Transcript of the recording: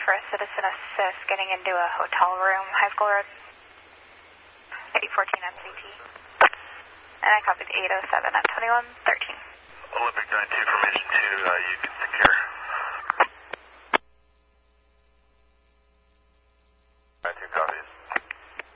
for a citizen assist getting into a hotel room, High School Road. 814 MCT. And I copied 807 at 2113. Olympic 92, formation 2, you can secure.